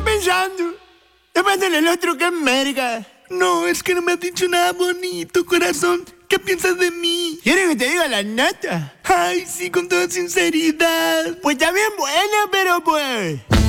pensando? Tapándole el otro que merga. No, es que no me has dicho nada bonito, corazón. ¿Qué piensas de mí? ¿Quieres que te diga la neta? Ay, sí, con toda sinceridad. Pues está bien buena, pero pues...